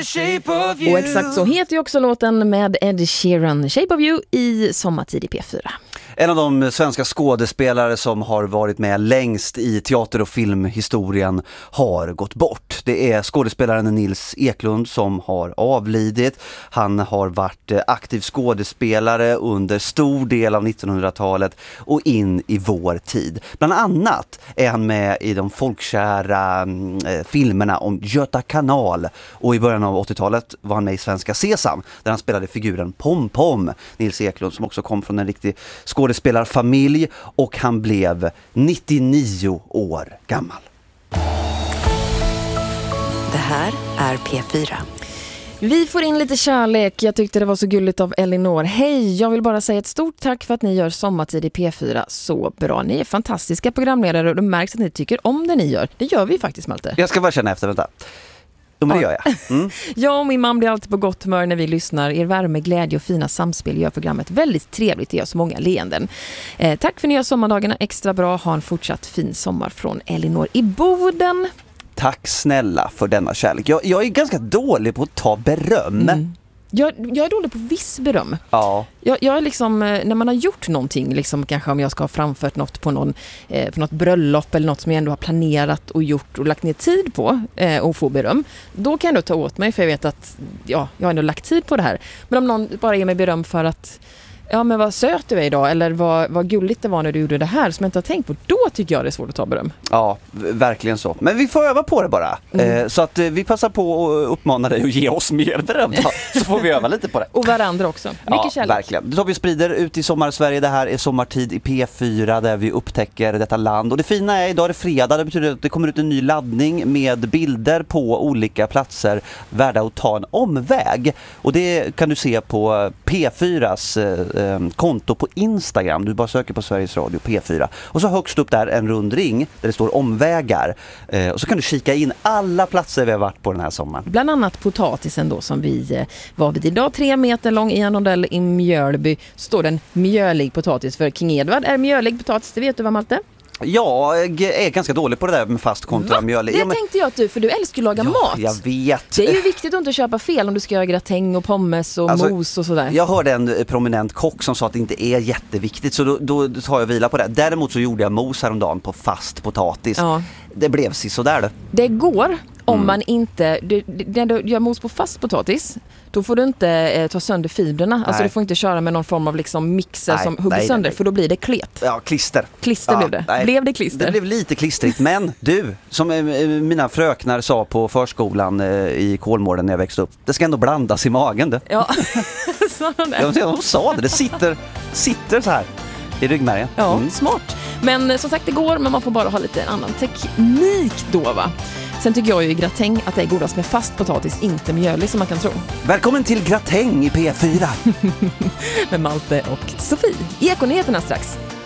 the shape of you. Och exakt så heter ju också låten med Ed Sheeran, Shape of You, i Sommartid i P4. En av de svenska skådespelare som har varit med längst i teater- och filmhistorien har gått bort. Det är skådespelaren Nils Eklund som har avlidit. Han har varit aktiv skådespelare under stor del av 1900-talet och in i vår tid. Bland annat är han med i de folkkära filmerna om Göta kanal, och i början av 80-talet var han med i Svenska Sesam där han spelade figuren Pom Pom. Nils Eklund, som också kom från en riktig skådespelarfamilj, och han blev 99 år gammal. Det här är P4. Vi får in lite kärlek. Jag tyckte det var så gulligt av Elinor. Hej, jag vill bara säga ett stort tack för att ni gör Sommartid i P4 så bra. Ni är fantastiska programledare och det märks att ni tycker om det ni gör. Det gör vi faktiskt, Malte. Jag ska bara känna efter, vänta. Jo, men det gör jag. Jag och min man blir alltid på gott humör när vi lyssnar. Er värme, glädje och fina samspel gör programmet väldigt trevligt. Det oss många leenden. Tack för nya sommardagarna. Extra bra. Ha en fortsatt fin sommar från Elinor i Boden. Tack snälla för denna kärlek. Jag är ganska dålig på att ta beröm. Jag är dålig på viss beröm. Ja. Jag är liksom, när man har gjort någonting, liksom, kanske om jag ska ha framfört något på något bröllop eller något som jag ändå har planerat och gjort och lagt ner tid på och få beröm, då kan jag ändå ta åt mig, för jag vet att jag har ändå lagt tid på det här. Men om någon bara ger mig beröm för att ja, men vad söt du är idag, eller vad gulligt det var när du gjorde det här som jag inte har tänkt på, då tycker jag det är svårt att ta beröm. Ja, verkligen så. Men vi får öva på det bara. Så att vi passar på att uppmana dig att ge oss mer beröm. Så får vi öva lite på det. Och varandra också. Mycket kärlek. Verkligen. Det tar vi sprider ut i Sommarsverige. Det här är Sommartid i P4 där vi upptäcker detta land. Och det fina är, idag är det fredag. Det betyder att det kommer ut en ny laddning med bilder på olika platser värda att ta en omväg. Och det kan du se på P4s konto på Instagram. Du bara söker på Sveriges Radio P4. Och så högst upp där en rund ring där det står omvägar. Och så kan du kika in alla platser vi har varit på den här sommaren. Bland annat potatisen då som vi var vid idag. 3 meter lång i en rondell i Mjölby. Står den mjölig potatis, för King Edward är mjölig potatis. Det vet du vad, Malte? Jag är ganska dålig på det där med fast kontra mjölig. Det tänkte jag att du, för du älskar att laga mat. Jag vet. Det är ju viktigt att inte köpa fel om du ska göra gratäng och pommes och mos och sådär. Jag hörde en prominent kock som sa att det inte är jätteviktigt, så då tar jag vila på det. Däremot så gjorde jag mos häromdagen på fast potatis. Ja. Det blev sådär. Det går om man inte, när du gör mos på fast potatis, då får du inte ta sönder fibrerna. Nej. Alltså du får inte köra med någon form av liksom mixer som hugger sönder, för då blir det klet. Ja, klister. Klister blev det. Nej. Blev det klister? Det blev lite klistrigt, men du, som mina fröknar sa på förskolan i Kolmården när jag växte upp, det ska ändå blandas i magen. Det. Ja, de sa det. Det sitter så här i ryggmärgen. Ja, smart. Men som sagt, det går, men man får bara ha lite annan teknik då, va? Sen tycker jag ju i gratäng att det är godast med fast potatis, inte mjölig som man kan tro. Välkommen till gratäng i P4. Med Malte och Sofie. Ekonyheterna strax.